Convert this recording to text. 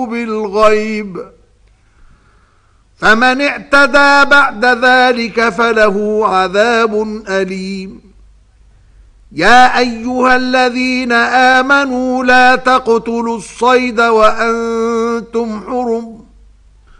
بالغيب فمن اعتدى بعد ذلك فله عذاب أليم. يا أيها الذين آمنوا لا تقتلوا الصيد وأنتم حرم